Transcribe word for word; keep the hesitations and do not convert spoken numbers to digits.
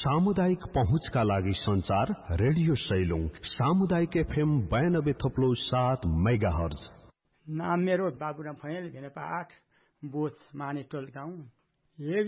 सामुदायिक पहुँचका लागि संचार रेडियो सैलुङ सामुदायिक एफएम बयानब्बे थप्लो सात मेगा हर्ज। नाम मेरो बाबुराम फैल भेनेपा आठ बोस मानेटोल गाउँ।